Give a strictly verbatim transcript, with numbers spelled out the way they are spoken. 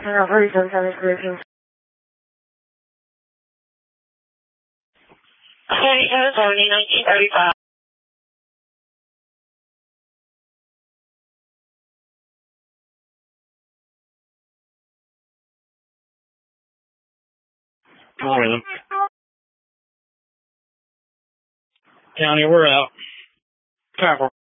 zero three seven seven solutions. twenty-seven seventy, nineteen thirty-five. Morning. County, we're out. Trapper.